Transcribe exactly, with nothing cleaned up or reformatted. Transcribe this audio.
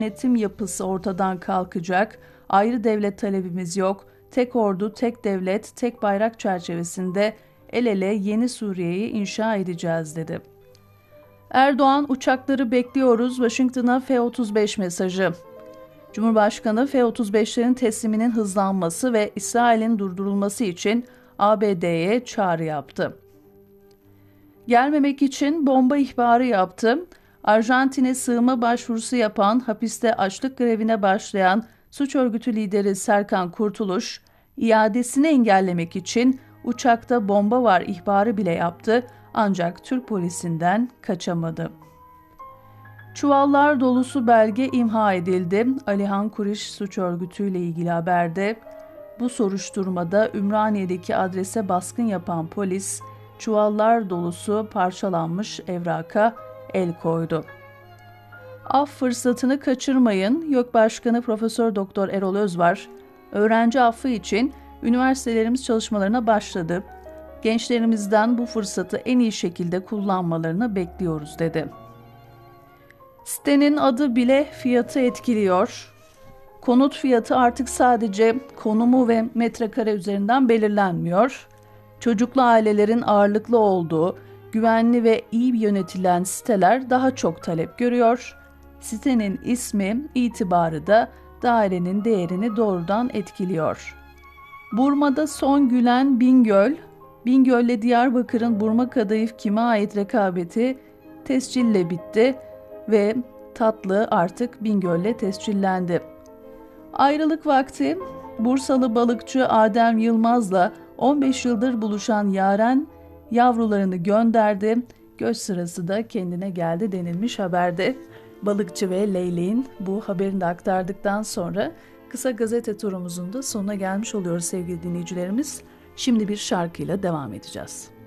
Yönetim yapısı ortadan kalkacak, ayrı devlet talebimiz yok, tek ordu, tek devlet, tek bayrak çerçevesinde el ele yeni Suriye'yi inşa edeceğiz dedi. Erdoğan, uçakları bekliyoruz, Washington'a F otuz beş mesajı. Cumhurbaşkanı F otuz beşlerin tesliminin hızlanması ve İsrail'in durdurulması için A B D'ye çağrı yaptı. Gelmemek için bomba ihbarı yaptı. Arjantin'e sığınma başvurusu yapan, hapiste açlık grevine başlayan suç örgütü lideri Serkan Kurtuluş, iadesini engellemek için uçakta bomba var ihbarı bile yaptı ancak Türk polisinden kaçamadı. Çuvallar dolusu belge imha edildi. Alihan Kuriş suç örgütüyle ilgili haberde, bu soruşturmada Ümraniye'deki adrese baskın yapan polis, çuvallar dolusu parçalanmış evraka el koydu. Af fırsatını kaçırmayın. YÖK Başkanı Profesör Doktor Erol Özvar, öğrenci affı için üniversitelerimiz çalışmalarına başladı. Gençlerimizden bu fırsatı en iyi şekilde kullanmalarını bekliyoruz dedi. Sitenin adı bile fiyatı etkiliyor. Konut fiyatı artık sadece konumu ve metrekare üzerinden belirlenmiyor. Çocuklu ailelerin ağırlıklı olduğu, güvenli ve iyi yönetilen siteler daha çok talep görüyor. Sitenin ismi, itibarı da dairenin değerini doğrudan etkiliyor. Burma'da son gülen Bingöl, Bingöl'le Diyarbakır'ın Burma Kadayıf kime ait rekabeti tescille bitti ve tatlı artık Bingöl'le tescillendi. Ayrılık vakti, Bursalı balıkçı Adem Yılmaz'la on beş yıldır buluşan Yaren yavrularını gönderdi. Göç sırası da kendine geldi denilmiş haberde. Balıkçı ve Leyleğin bu haberini de aktardıktan sonra kısa gazete turumuzun da sonuna gelmiş oluyoruz sevgili dinleyicilerimiz. Şimdi bir şarkıyla devam edeceğiz.